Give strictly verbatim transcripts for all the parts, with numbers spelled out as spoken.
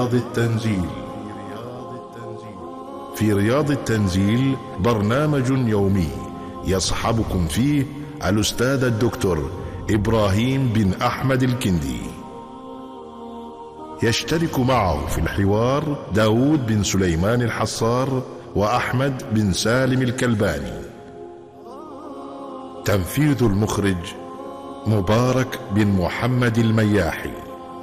التنزيل. في رياض التنزيل برنامج يومي يصحبكم فيه الأستاذ الدكتور إبراهيم بن أحمد الكندي. يشترك معه في الحوار داود بن سليمان الحصار وأحمد بن سالم الكلباني. تنفيذ المخرج مبارك بن محمد المياحي.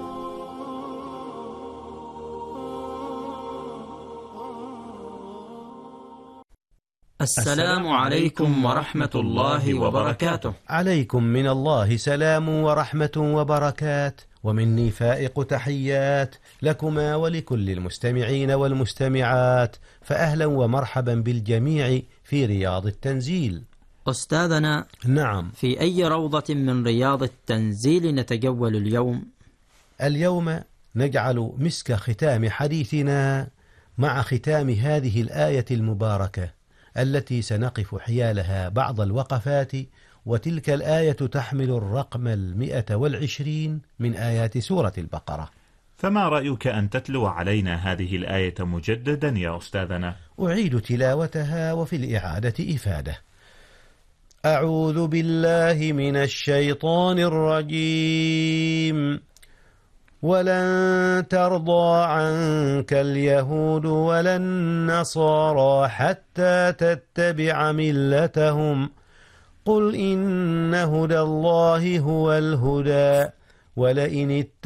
السلام عليكم ورحمة الله وبركاته. عليكم من الله سلام ورحمة وبركات، ومني فائق تحيات لكما ولكل المستمعين والمستمعات، فأهلا ومرحبا بالجميع في رياض التنزيل. أستاذنا، نعم، في أي روضة من رياض التنزيل نتجول اليوم؟ اليوم نجعل مسك ختام حديثنا مع ختام هذه الآية المباركة التي سنقف حيالها بعض الوقفات، وتلك الآية تحمل الرقم المئة والعشرين من آيات سورة البقرة. فما رأيك أن تتلو علينا هذه الآية مجددا يا أستاذنا؟ أعيد تلاوتها وفي الإعادة إفادة. أعوذ بالله من الشيطان الرجيم. ولن ترضى عنك اليهود ولا النصارى حتى تتبع ملتهم قل إن هدى الله هو الهدى ولئن